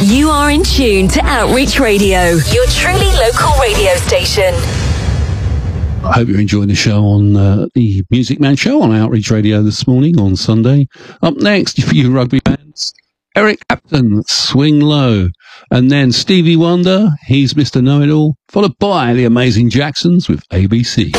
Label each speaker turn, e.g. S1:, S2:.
S1: You are in tune to Outreach Radio, your truly local radio station.
S2: I hope you're enjoying the show on the Music Man Show on Outreach Radio this morning on Sunday. Up next for you rugby fans, Eric Clapton, Swing Low. And then Stevie Wonder, he's Mr. Know-It-All, followed by the Amazing Jacksons with ABC.